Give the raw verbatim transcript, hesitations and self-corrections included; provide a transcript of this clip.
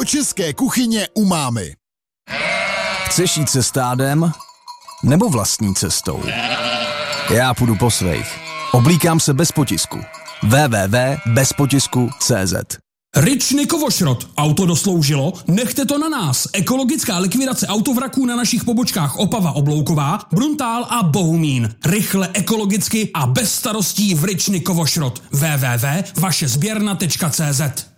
České kuchyně umámy. Chceš jít se stádem nebo vlastní cestou? Já půjdu po svých. Oblíkám se bez potisku. w w w tečka bez potisku tečka c z Ryčny Kovošrot. Auto dosloužilo? Nechte to na nás. Ekologická likvidace autovraků na našich pobočkách Opava Oblouková, Bruntál a Bohumín. Rychle, ekologicky a bez starostí v Ryčny Kovošrot. w w w tečka vaše sběrna tečka c z